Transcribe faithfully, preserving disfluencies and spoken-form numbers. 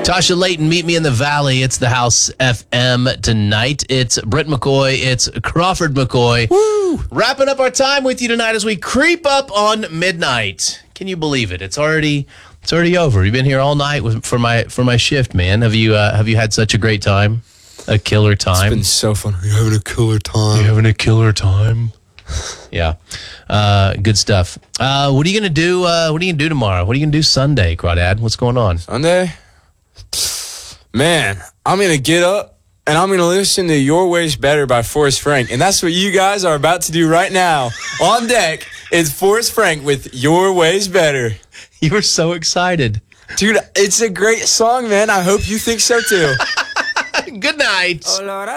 Tasha Layton, meet me in the valley. It's the House F M tonight. It's Brett McCoy. It's Crawford McCoy. Woo! Wrapping up our time with you tonight as we creep up on midnight. Can you believe it? It's already it's already over. You've been here all night with, for my for my shift, man. Have you uh, have you had such a great time? A killer time. It's been so fun. You're having a killer time. You're having a killer time. Yeah, uh, good stuff. Uh, what are you gonna do? Uh, what are you gonna do tomorrow? What are you gonna do Sunday, Crawdad? What's going on? Sunday? Man, I'm going to get up and I'm going to listen to Your Way's Better by Forrest Frank. And that's what you guys are about to do right now. On deck is Forrest Frank with Your Way's Better. You were so excited. Dude, it's a great song, man. I hope you think so too. Good night. Oh, Lord, I